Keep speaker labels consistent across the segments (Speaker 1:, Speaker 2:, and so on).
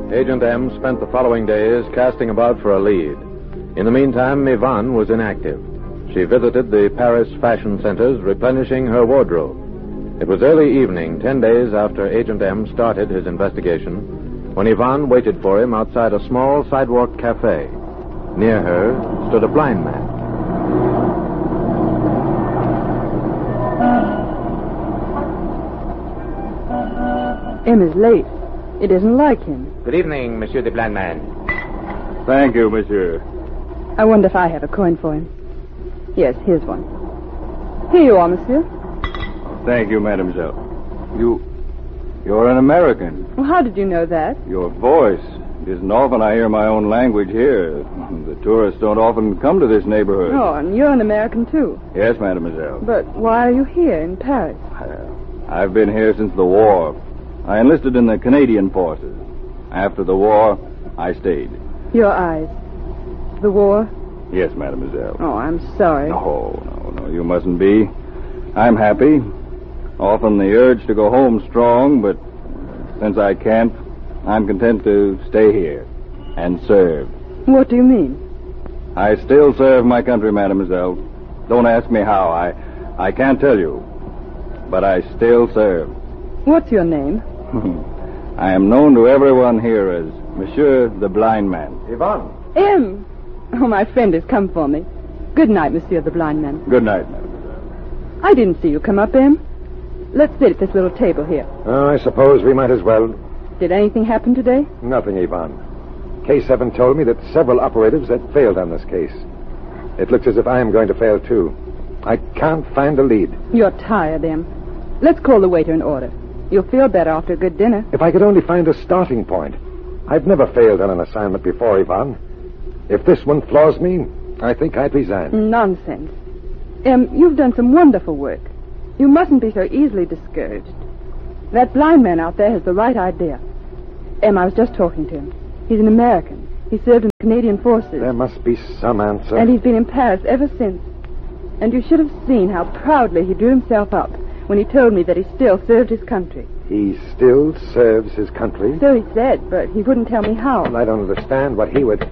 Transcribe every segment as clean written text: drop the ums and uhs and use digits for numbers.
Speaker 1: Agent M spent the following days casting about for a lead. In the meantime, Yvonne was inactive. She visited the Paris fashion centers, replenishing her wardrobe. It was early evening, 10 days after Agent M started his investigation, when Yvonne waited for him outside a small sidewalk cafe. Near her stood a blind man.
Speaker 2: M is late. It isn't like him.
Speaker 3: Good evening, Monsieur the Blind Man.
Speaker 4: Thank you, monsieur.
Speaker 2: I wonder if I have a coin for him. Yes, here's one. Here you are, monsieur.
Speaker 4: Thank you, mademoiselle. You're an American.
Speaker 2: Well, how did you know that?
Speaker 4: Your voice. It isn't often I hear my own language here. The tourists don't often come to this neighborhood.
Speaker 2: Oh, and you're an American, too.
Speaker 4: Yes, mademoiselle.
Speaker 2: But why are you here in Paris?
Speaker 4: I've been here since the war. I enlisted in the Canadian forces. After the war, I stayed.
Speaker 2: Your eyes. The war?
Speaker 4: Yes, mademoiselle.
Speaker 2: Oh, I'm sorry.
Speaker 4: No, you mustn't be. I'm happy. Often the urge to go home strong, but since I can't, I'm content to stay here and serve.
Speaker 2: What do you mean?
Speaker 4: I still serve my country, mademoiselle. Don't ask me how. I can't tell you. But I still serve.
Speaker 2: What's your name?
Speaker 4: I am known to everyone here as Monsieur the Blind Man.
Speaker 1: Yvonne.
Speaker 2: M. Oh, my friend has come for me. Good night, Monsieur the Blind Man.
Speaker 4: Good night, mademoiselle.
Speaker 2: I didn't see you come up, M. Let's sit at this little table here.
Speaker 5: I suppose we might as well.
Speaker 2: Did anything happen today?
Speaker 5: Nothing, Yvonne. K7 told me that several operatives had failed on this case. It looks as if I am going to fail, too. I can't find a lead.
Speaker 2: You're tired, M. Let's call the waiter and order. You'll feel better after a good dinner.
Speaker 5: If I could only find a starting point. I've never failed on an assignment before, Yvonne. If this one floors me, I think I'd resign.
Speaker 2: Nonsense. M, you've done some wonderful work. You mustn't be so easily discouraged. That blind man out there has the right idea. M, I was just talking to him. He's an American. He served in the Canadian forces.
Speaker 5: There must be some answer.
Speaker 2: And he's been in Paris ever since. And you should have seen how proudly he drew himself up when he told me that he still served his country.
Speaker 5: He still serves his country?
Speaker 2: So he said, but he wouldn't tell me how.
Speaker 5: Well, I don't understand what he would...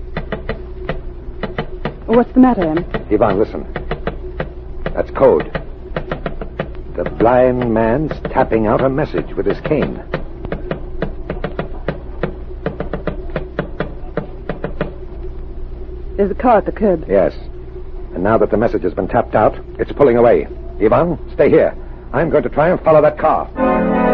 Speaker 2: What's the matter, Em?
Speaker 5: Yvonne, listen. That's code. The blind man's tapping out a message with his cane.
Speaker 2: There's a car at the curb.
Speaker 5: Yes. And now that the message has been tapped out, it's pulling away. Yvonne, stay here. I'm going to try and follow that car.